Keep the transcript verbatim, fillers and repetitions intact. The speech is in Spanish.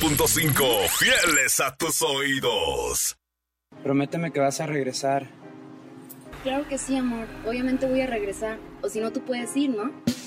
punto cinco, fieles a tus oídos. Prométeme que vas a regresar. Claro que sí, amor. Obviamente voy a regresar. O si no, tú puedes ir, ¿no?